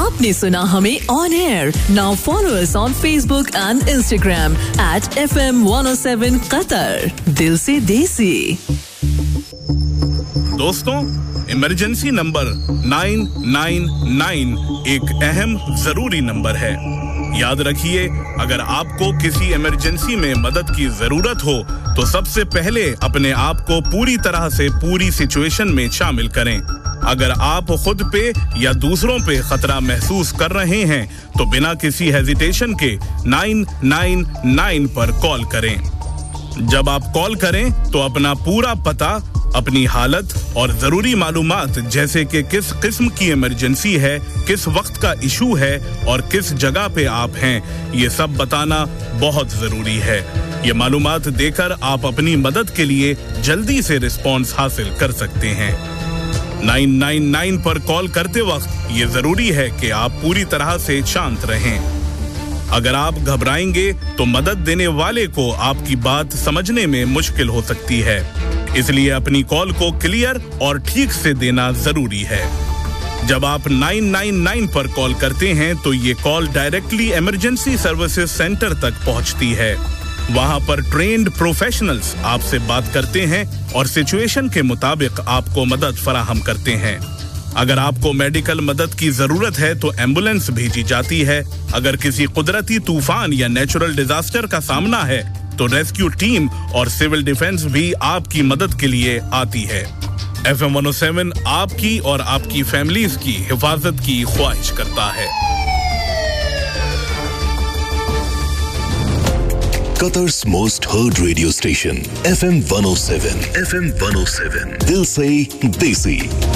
आपने सुना हमें on air. Now follow us on Facebook and Instagram @FM107 Qatar. दिल से देसी. दोस्तों, इमरजेंसी नंबर 999 एक अहम जरूरी नंबर है. याद रखिए, अगर आपको किसी इमरजेंसी में मदद की जरूरत हो तो सबसे पहले अपने आप को पूरी तरह से पूरी सिचुएशन में शामिल करें. अगर आप खुद पे या दूसरों पे खतरा महसूस कर रहे हैं तो बिना किसी हेजिटेशन के 999 पर कॉल करें. जब आप कॉल करें तो अपना पूरा पता, अपनी हालत और जरूरी मालूमात जैसे कि किस किस्म की इमरजेंसी है, किस वक्त का इशू है और किस जगह पे आप हैं, ये सब बताना बहुत जरूरी है. ये मालूमात देकर आप अपनी मदद के लिए जल्दी से रिस्पॉन्स हासिल कर सकते हैं. 999 पर कॉल करते वक्त ये जरूरी है कि आप पूरी तरह से शांत रहें. अगर आप घबराएंगे तो मदद देने वाले को आपकी बात समझने में मुश्किल हो सकती है. इसलिए अपनी कॉल को क्लियर और ठीक से देना जरूरी है. जब आप 999 पर कॉल करते हैं तो ये call directly emergency services centre तक पहुंचती है. वहां पर ट्रेन्ड प्रोफेशनल्स आपसे बात करते हैं और सिचुएशन के मुताबिक आपको मदद फराहम करते हैं. अगर आपको मेडिकल मदद की जरूरत है तो एम्बुलेंस भेजी जाती है. अगर किसी कुदरती तूफान या नेचुरल डिजास्टर का सामना है तो रेस्क्यू टीम और सिविल डिफेंस भी आपकी मदद के लिए आती है. FM 107 आपकी और आपकी फैमिलीज की हिफाजत की ख्वाहिश करता है. Qatar's most heard radio station, FM 107. FM 107. दिल से देसी.